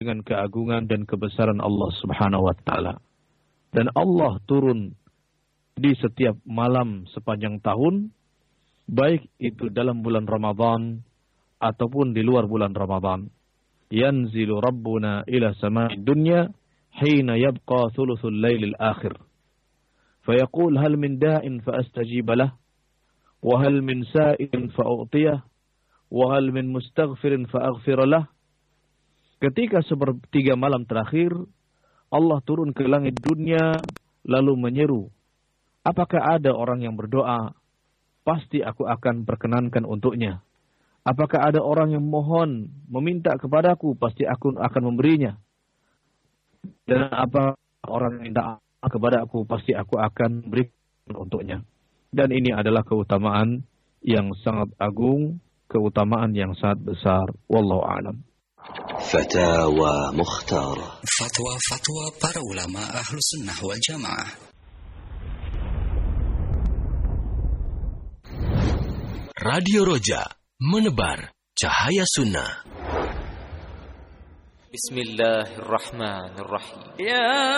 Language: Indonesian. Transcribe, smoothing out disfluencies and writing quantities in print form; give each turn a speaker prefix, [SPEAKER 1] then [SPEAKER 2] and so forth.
[SPEAKER 1] dengan keagungan dan kebesaran Allah Subhanahu wa taala. Dan Allah turun di setiap malam sepanjang tahun, baik itu dalam bulan Ramadan ataupun di luar bulan Ramadan. Yanzilu Rabbuna ila sama'id dunya hina yabqa thuluthul lailil akhir. Fayaqul hal min da'in fa astajib lah, wa hal min sa'ilin fa u'tiyah, wa hal min mustaghfirin fa aghfir lah. Ketika sepertiga malam terakhir, Allah turun ke langit dunia lalu menyeru, apakah ada orang yang berdoa? Pasti aku akan perkenankan untuknya. Apakah ada orang yang mohon, meminta kepadaku? Pasti aku akan memberinya. Dan apa orang yang minta kepada aku? Pasti aku akan berikan untuknya. Dan ini adalah keutamaan yang sangat agung, keutamaan yang sangat besar. Wallahu a'lam.
[SPEAKER 2] Fatawa Mukhtar.
[SPEAKER 3] Fatwa para ulama ahlu sunnah wal jamaah.
[SPEAKER 2] Radio Roja, menebar cahaya sunnah.
[SPEAKER 4] Bismillahirrahmanirrahim. Ya